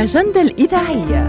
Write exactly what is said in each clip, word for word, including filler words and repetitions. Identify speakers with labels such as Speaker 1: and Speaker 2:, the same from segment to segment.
Speaker 1: الأجندة الإذاعية.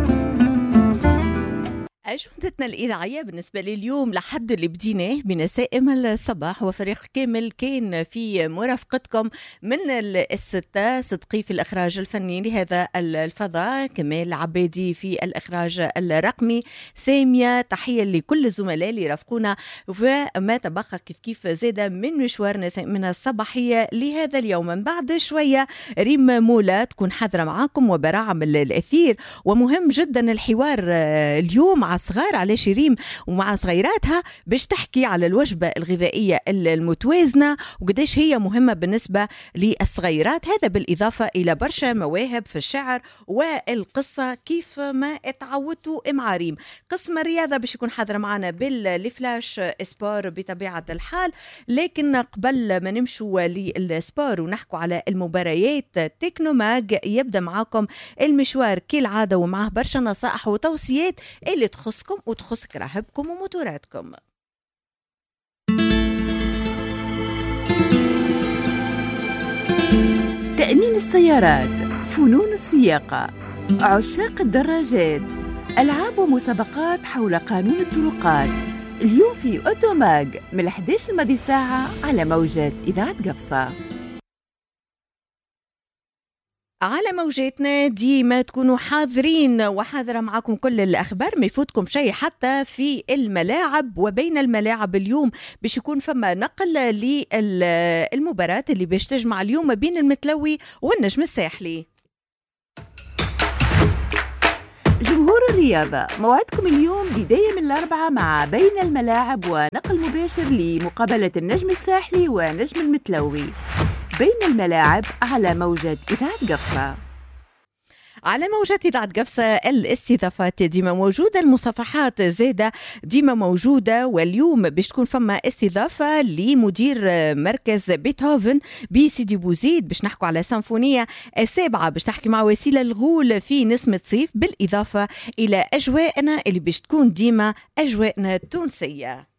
Speaker 2: أجندتنا الإذاعية بالنسبة لي اليوم لحد اللي بديناه بنسائم الصباح وفريق كامل كان في مرافقتكم من الستة صدقي في الإخراج الفني لهذا الفضاء، كمال عبادي في الإخراج الرقمي، سامية، تحية لكل الزملاء اللي رافقونا وما تبقى كيف كيف زادة من مشوار نسائمنا الصباحية لهذا اليوم. من بعد شوية ريم مولا تكون حاضرة معاكم وبراعم الأثير، ومهم جدا الحوار اليوم مع صغار على شيريم ومع صغيراتها باش تحكي على الوجبة الغذائية المتوازنة وقديش هي مهمة بالنسبة للصغيرات، هذا بالإضافة إلى برشا مواهب في الشعر والقصة كيف ما اتعودتوا مع ريم. قسم الرياضة باش يكون حاضر معنا بالفلاش سبور بطبيعة الحال، لكن قبل ما نمشوا للسبور ونحكوا على المباريات تكنوماج يبدأ معاكم المشوار كالعادة ومعه برشا نصائح وتوصيات اللي تخصكم وتخص كراهبكم وموتوراتكم.
Speaker 1: تأمين السيارات، فنون السياقة، عشاق الدراجات، ألعاب ومسابقات حول قانون الطرقات، اليوم في أوتوماج من إحدى عشر الماضي ساعة على موجات إذاعة قبصة.
Speaker 2: على موجاتنا ديما تكونوا حاضرين وحاضرة معكم كل الأخبار، ما يفوتكم شيء حتى في الملاعب وبين الملاعب. اليوم باش يكون فما نقل للمباراة اللي باش تجمع اليوم بين المتلوي والنجم الساحلي.
Speaker 1: جمهور الرياضة، موعدكم اليوم بداية من الأربعة مع بين الملاعب ونقل مباشر لمقابلة النجم الساحلي ونجم المتلوي بين الملاعب على موجة إذاعة قبصة.
Speaker 2: على موجات إذاعة قبصة الاستضافات ديما موجودة، المصافحات زادة ديما موجودة، واليوم باش تكون فما استضافة لمدير مركز بيتهوفن بسيدي بوزيد باش نحكوا على سيمفونية السابعة باش تحكي مع وسيلة الغول في نسمة صيف، بالإضافة إلى أجواءنا اللي باش تكون ديما أجواءنا التونسية.